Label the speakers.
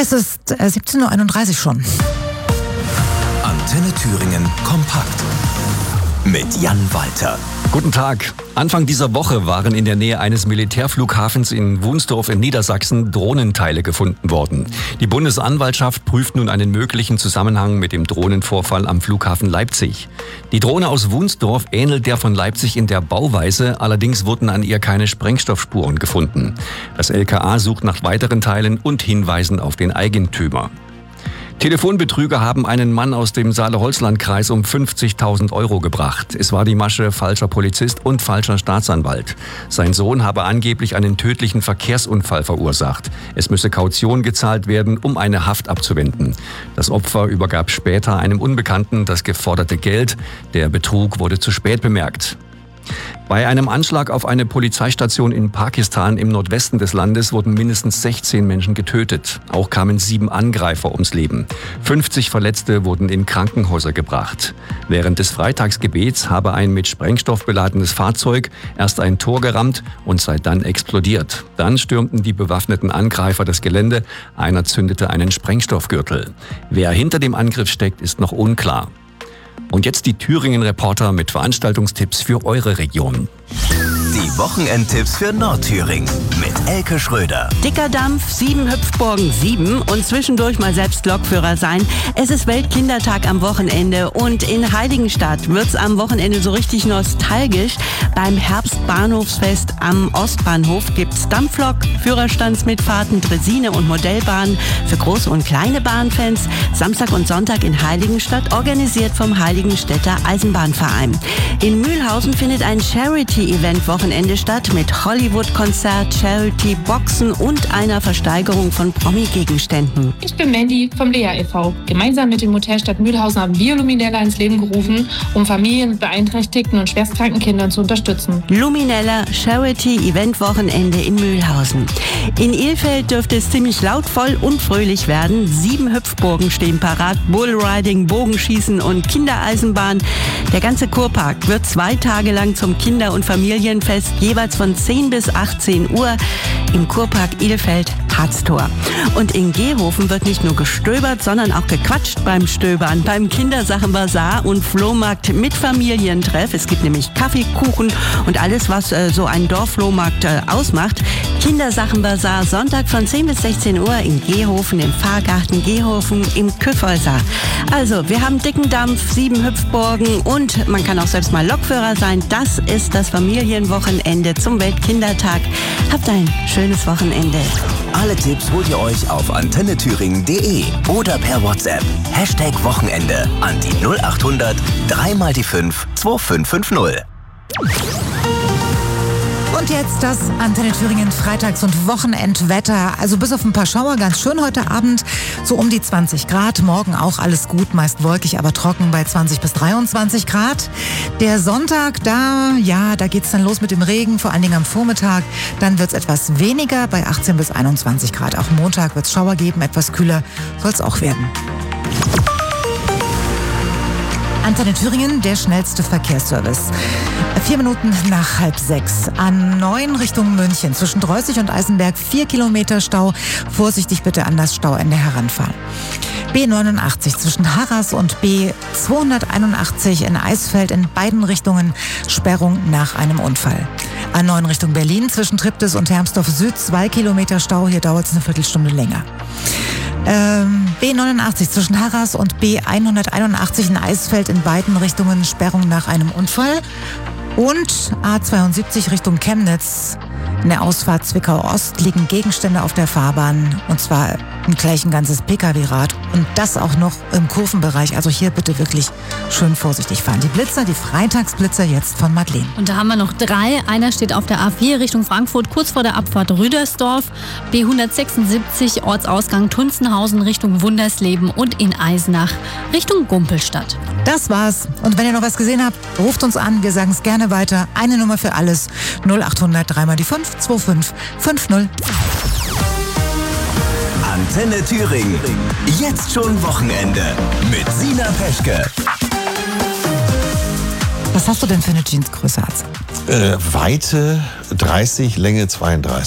Speaker 1: Es ist 17.31 Uhr schon.
Speaker 2: Antenne Thüringen kompakt mit Jan Walter.
Speaker 3: Guten Tag. Anfang dieser Woche waren in der Nähe eines Militärflughafens in Wunsdorf in Niedersachsen Drohnenteile gefunden worden. Die Bundesanwaltschaft prüft nun einen möglichen Zusammenhang mit dem Drohnenvorfall am Flughafen Leipzig. Die Drohne aus Wunsdorf ähnelt der von Leipzig in der Bauweise, allerdings wurden an ihr keine Sprengstoffspuren gefunden. Das LKA sucht nach weiteren Teilen und Hinweisen auf den Eigentümer. Telefonbetrüger haben einen Mann aus dem Saale-Holzland-Kreis um 50.000 Euro gebracht. Es war die Masche falscher Polizist und falscher Staatsanwalt. Sein Sohn habe angeblich einen tödlichen Verkehrsunfall verursacht. Es müsse Kaution gezahlt werden, um eine Haft abzuwenden. Das Opfer übergab später einem Unbekannten das geforderte Geld. Der Betrug wurde zu spät bemerkt. Bei einem Anschlag auf eine Polizeistation in Pakistan im Nordwesten des Landes wurden mindestens 16 Menschen getötet. Auch kamen 7 Angreifer ums Leben. 50 Verletzte wurden in Krankenhäuser gebracht. Während des Freitagsgebets habe ein mit Sprengstoff beladenes Fahrzeug erst ein Tor gerammt und sei dann explodiert. Dann stürmten die bewaffneten Angreifer das Gelände. Einer zündete einen Sprengstoffgürtel. Wer hinter dem Angriff steckt, ist noch unklar. Und jetzt die Thüringen-Reporter mit Veranstaltungstipps für eure Region.
Speaker 2: Die Wochenendtipps für Nordthüringen mit Elke Schröder.
Speaker 4: Dicker Dampf, 7 Hüpfburgen, 7 und zwischendurch mal selbst Lokführer sein. Es ist Weltkindertag am Wochenende und in Heiligenstadt wird's am Wochenende so richtig nostalgisch. Beim Herbstbahnhofsfest am Ostbahnhof gibt's Dampflok, Führerstandsmitfahrten, Draisine und Modellbahnen für große und kleine Bahnfans. Samstag und Sonntag in Heiligenstadt, organisiert vom Heiligenstädter Eisenbahnverein. In Mühlhausen findet ein Charity-Event-Wochenende statt mit Hollywood-Konzert, Charity-Boxen und einer Versteigerung von Promi-Gegenständen.
Speaker 5: Ich bin Mandy vom Lea e.V. Gemeinsam mit dem Hotelstadt Mühlhausen haben wir Luminella ins Leben gerufen, um Familien mit beeinträchtigten und schwerstkranken Kindern zu unterstützen.
Speaker 4: Luminella Charity-Event-Wochenende in Mühlhausen. In Ilfeld dürfte es ziemlich laut, voll und fröhlich werden. 7 Hüpfburgen stehen parat, Bullriding, Bogenschießen und Kindereisenbahn. Der ganze Kurpark wird 2 Tage lang zum Kinder- und Familienfest, jeweils von 10 bis 18 Uhr im Kurpark Ilfeld-Harztor. Und in Gehofen wird nicht nur gestöbert, sondern auch gequatscht beim Stöbern, beim Kindersachenbazar und Flohmarkt mit Familientreff. Es gibt nämlich Kaffee, Kuchen und alles, was so ein Dorfflohmarkt ausmacht. Kindersachenbazar Sonntag von 10 bis 16 Uhr in Gehofen, im Pfarrgarten Gehofen im Küffhäuser. Also, wir haben dicken Dampf, 7 Hüpfburgen und man kann auch selbst mal Lokführer sein. Das ist das Familienwochenende zum Weltkindertag. Habt ein schönes Wochenende.
Speaker 2: Alle Tipps holt ihr euch auf antennethüringen.de oder per WhatsApp. #Wochenende an die 0800 3 mal die 5 2550.
Speaker 1: Und jetzt das Antenne Thüringen Freitags- und Wochenendwetter. Also bis auf ein paar Schauer ganz schön heute Abend, so um die 20 Grad. Morgen auch alles gut, meist wolkig, aber trocken bei 20 bis 23 Grad. Der Sonntag, da geht's dann los mit dem Regen, vor allen Dingen am Vormittag. Dann wird's etwas weniger bei 18 bis 21 Grad. Auch Montag wird's Schauer geben, etwas kühler soll's auch werden. Antenne Thüringen, der schnellste Verkehrsservice. 4 Minuten nach 5:30. A9 Richtung München. Zwischen Dreußig und Eisenberg 4 Kilometer Stau. Vorsichtig bitte an das Stauende heranfahren. B89 zwischen Harras und B281 in Eisfeld in beiden Richtungen Sperrung nach einem Unfall. A9 Richtung Berlin zwischen Triptis und Hermsdorf Süd 2 Kilometer Stau. Hier dauert es eine Viertelstunde länger. B89 zwischen Harras und B181 in Eisfeld in beiden Richtungen Sperrung nach einem Unfall. Und A72 Richtung Chemnitz in der Ausfahrt Zwickau-Ost liegen Gegenstände auf der Fahrbahn, und zwar gleich ein ganzes Pkw-Rad und das auch noch im Kurvenbereich. Also hier bitte wirklich schön vorsichtig fahren. Die Blitzer, die Freitagsblitzer jetzt von Madeleine.
Speaker 6: Und da haben wir noch 3. Einer steht auf der A4 Richtung Frankfurt, kurz vor der Abfahrt Rüdersdorf. B176 Ortsausgang Tunzenhausen Richtung Wundersleben und in Eisenach Richtung Gumpelstadt.
Speaker 1: Das war's. Und wenn ihr noch was gesehen habt, ruft uns an. Wir sagen es gerne weiter. Eine Nummer für alles. 0800 3 mal die 5 2550.
Speaker 2: Antenne Thüringen. Jetzt schon Wochenende mit Sina Peschke.
Speaker 1: Was hast du denn für eine Jeansgröße, Arzt?
Speaker 7: Weite 30, Länge 32.